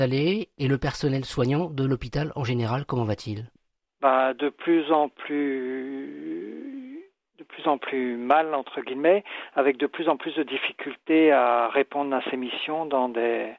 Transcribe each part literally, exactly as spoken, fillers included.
allez et le personnel soignant de l'hôpital en général, comment va-t-il? Bah, de plus en plus, de plus en plus mal, entre guillemets, avec de plus en plus de difficultés à répondre à ces missions dans des,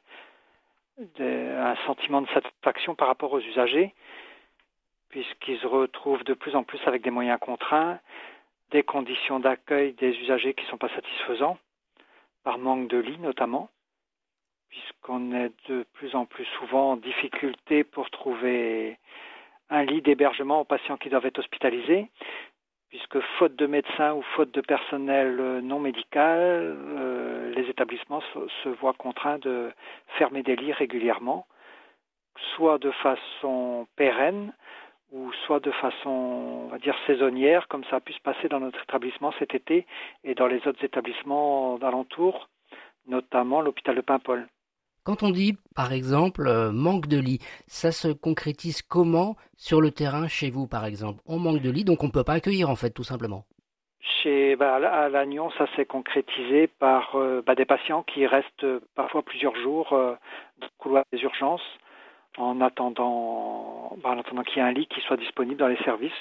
des, un sentiment de satisfaction par rapport aux usagers, puisqu'ils se retrouvent de plus en plus avec des moyens contraints, des conditions d'accueil des usagers qui ne sont pas satisfaisants, par manque de lits notamment, puisqu'on est de plus en plus souvent en difficulté pour trouver un lit d'hébergement aux patients qui doivent être hospitalisés, puisque faute de médecins ou faute de personnel non médical, euh, les établissements se, se voient contraints de fermer des lits régulièrement, soit de façon pérenne, ou soit de façon, on va dire, saisonnière, comme ça a pu se passer dans notre établissement cet été et dans les autres établissements d'alentour, notamment l'hôpital de Paimpol. Quand on dit, par exemple, euh, manque de lits, ça se concrétise comment sur le terrain chez vous, par exemple? On manque de lits, donc on ne peut pas accueillir, en fait, tout simplement. Chez, bah, à Lannion, ça s'est concrétisé par euh, bah, des patients qui restent euh, parfois plusieurs jours euh, dans le couloir des urgences en attendant, bah, en attendant qu'il y ait un lit qui soit disponible dans les services.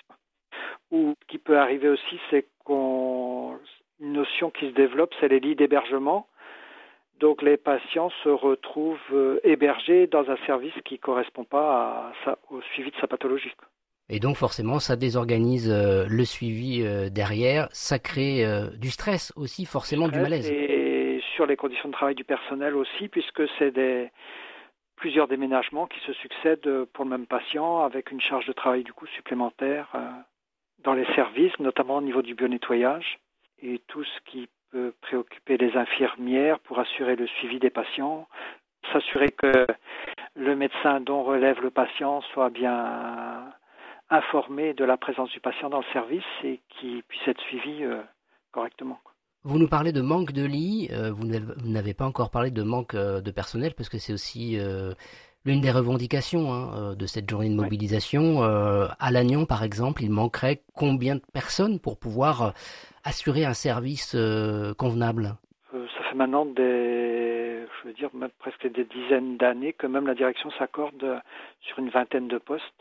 Ou ce qui peut arriver aussi, c'est qu'on une notion qui se développe, c'est les lits d'hébergement. Donc les patients se retrouvent euh, hébergés dans un service qui ne correspond pas à sa, au suivi de sa pathologie. Et donc forcément, ça désorganise euh, le suivi euh, derrière, ça crée euh, du stress aussi, forcément du malaise. Et sur les conditions de travail du personnel aussi, puisque c'est des, plusieurs déménagements qui se succèdent pour le même patient, avec une charge de travail du coup supplémentaire euh, dans les services, notamment au niveau du bionettoyage, et tout ce qui peut préoccuper les infirmières pour assurer le suivi des patients, s'assurer que le médecin dont relève le patient soit bien informé de la présence du patient dans le service et qu'il puisse être suivi euh, correctement. Vous nous parlez de manque de lits, euh, vous n'avez pas encore parlé de manque euh, de personnel, parce que c'est aussi euh, l'une des revendications hein, de cette journée de mobilisation. Oui. Euh, à Lannion, par exemple, il manquerait combien de personnes pour pouvoir euh, assurer un service euh, convenable? euh, Ça fait maintenant des, je veux dire, même presque des dizaines d'années que même la direction s'accorde sur une vingtaine de postes.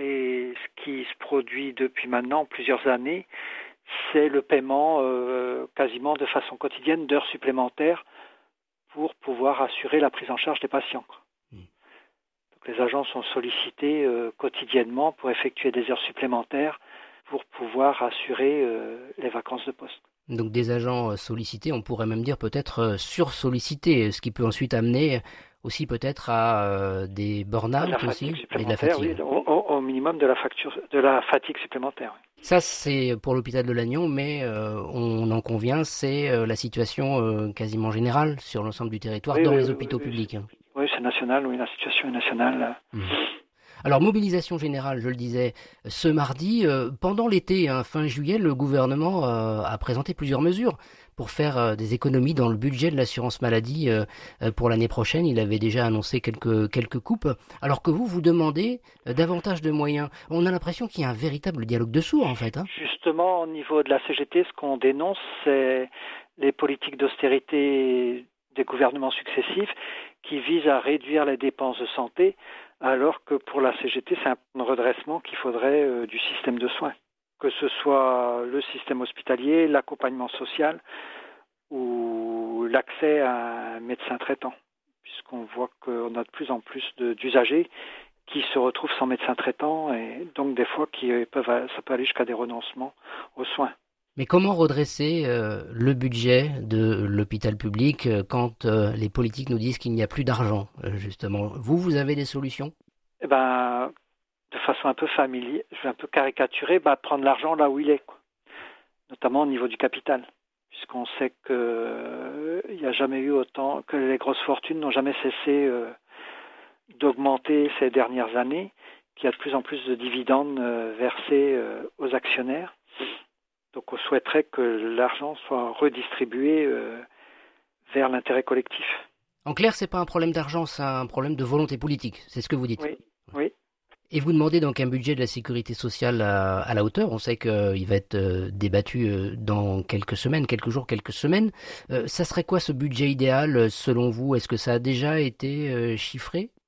Et ce qui se produit depuis maintenant plusieurs années, c'est le paiement euh, quasiment de façon quotidienne d'heures supplémentaires pour pouvoir assurer la prise en charge des patients. Mmh. Donc, les agents sont sollicités euh, quotidiennement pour effectuer des heures supplémentaires pour pouvoir assurer euh, les vacances de poste. Donc des agents sollicités, on pourrait même dire peut-être sursollicités, ce qui peut ensuite amener aussi peut-être à euh, des burn-out aussi et de la fatigue. Oui, au, au minimum de la, facture, de la fatigue supplémentaire. Oui. Ça, c'est pour l'hôpital de Lannion, mais euh, on en convient, c'est euh, la situation euh, quasiment générale sur l'ensemble du territoire oui, dans oui, les hôpitaux oui, publics. Oui, c'est national, oui, la situation est nationale. Mmh. Alors, mobilisation générale, je le disais, ce mardi, euh, pendant l'été, hein, fin juillet, le gouvernement euh, a présenté plusieurs mesures pour faire euh, des économies dans le budget de l'assurance maladie euh, euh, pour l'année prochaine. Il avait déjà annoncé quelques, quelques coupes, alors que vous, vous demandez euh, davantage de moyens. On a l'impression qu'il y a un véritable dialogue de sourds, en fait. Hein. Justement, au niveau de la C G T, ce qu'on dénonce, c'est les politiques d'austérité des gouvernements successifs qui visent à réduire les dépenses de santé, alors que pour la C G T, c'est un redressement qu'il faudrait euh, du système de soins. Que ce soit le système hospitalier, l'accompagnement social ou l'accès à un médecin traitant, puisqu'on voit qu'on a de plus en plus de, d'usagers qui se retrouvent sans médecin traitant et donc des fois qui peuvent, ça peut aller jusqu'à des renoncements aux soins. Mais comment redresser euh, le budget de l'hôpital public euh, quand euh, les politiques nous disent qu'il n'y a plus d'argent, euh, justement? Vous, vous avez des solutions? Eh ben, de façon un peu familière, je vais un peu caricaturer, bah, prendre l'argent là où il est, quoi. Notamment au niveau du capital, puisqu'on sait qu'il euh, n'y a jamais eu autant, que les grosses fortunes n'ont jamais cessé euh, d'augmenter ces dernières années, qu'il y a de plus en plus de dividendes euh, versés euh, aux actionnaires. Donc on souhaiterait que l'argent soit redistribué euh, vers l'intérêt collectif. En clair, c'est pas un problème d'argent, c'est un problème de volonté politique, c'est ce que vous dites. Oui, oui. Et vous demandez donc un budget de la sécurité sociale à, à la hauteur. On sait qu'il va être euh, débattu euh, dans quelques semaines, quelques jours, quelques semaines. Euh, ça serait quoi ce budget idéal selon vous? Est-ce que ça a déjà été euh, chiffré?